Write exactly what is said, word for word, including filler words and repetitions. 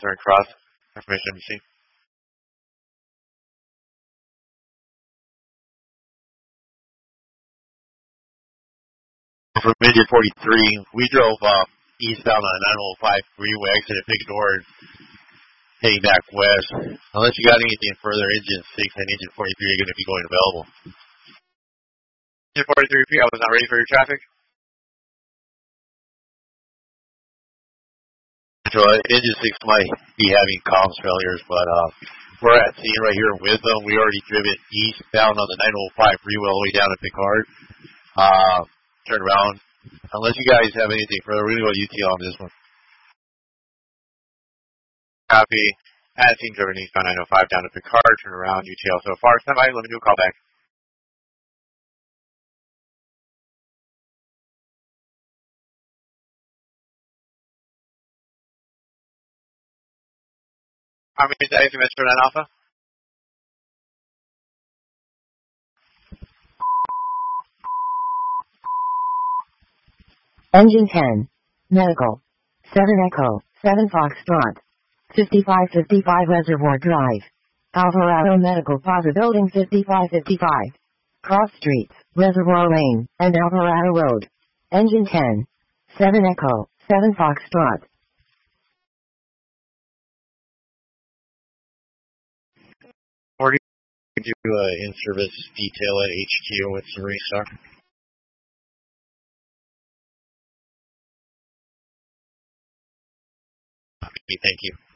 turn cross. Information machine. From Midget forty-three, we drove uh, eastbound on nine oh five freeway, exited Big Door, heading back west. Unless you got anything further, engine six and engine forty-three are going to be going available. Engine forty-three, I was not ready for your traffic. So uh, engine six might be having comms failures, but uh, we're at scene right here with them. We already driven eastbound on the nine oh five freeway all the way down to Picard. Uh, turn around. Unless you guys have anything further, we're going to go U T L on this one. Copy. At scene driven eastbound nine oh five down to Picard. Turn around, U T L so far. Stand by. Let me do a call back. How many days you missed for that Alpha? Engine ten. Medical. seven Echo. seven Foxtrot. fifty-five fifty-five Reservoir Drive. Alvarado Medical Plaza Building fifty-five fifty-five. Cross Streets, Reservoir Lane, and Alvarado Road. Engine ten. seven Echo. seven Foxtrot. Or do you do uh, in-service detail at H Q with the restart? Thank you.